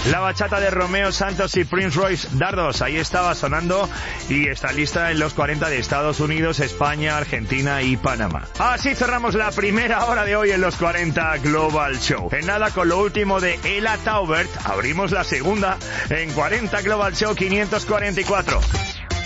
La bachata de Romeo Santos y Prince Royce, Dardos, ahí estaba sonando y está lista en los 40 de Estados Unidos, España, Argentina y Panamá. Así cerramos la primera hora de hoy en los 40 Global Show. En nada, con lo último de Ella Taubert, abrimos la segunda en 40 Global Show 544.